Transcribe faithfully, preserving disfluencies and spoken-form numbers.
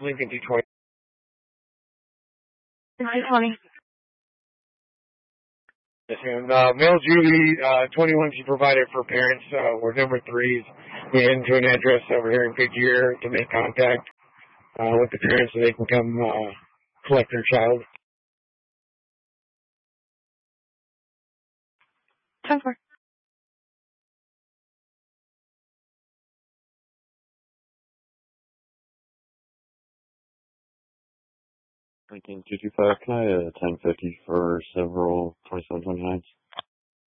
Lincoln two twenty. nine twenty. Yes, ma'am. Uh, male Julie, uh, twenty-one, she provided for parents. Uh, we're number threes. We head into an address over here in Goodyear to make contact uh, with the parents so they can come uh, collect their child. ten four. Lincoln two two five, can I uh, ten fifty for several twenty-seven twenty-nines?